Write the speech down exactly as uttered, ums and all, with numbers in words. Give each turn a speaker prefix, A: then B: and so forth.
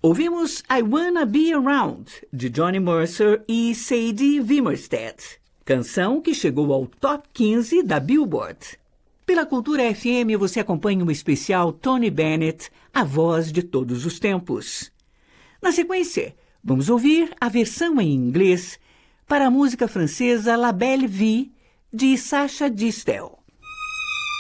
A: Ouvimos I Wanna Be Around, de Johnny Mercer e Sadie Wimmerstedt, canção que chegou ao top quinze da Billboard. Pela Cultura F M você acompanha o especial Tony Bennett, a voz de todos os tempos. Na sequência, vamos ouvir a versão em inglês para a música francesa La Belle Vie, de Sacha Distel.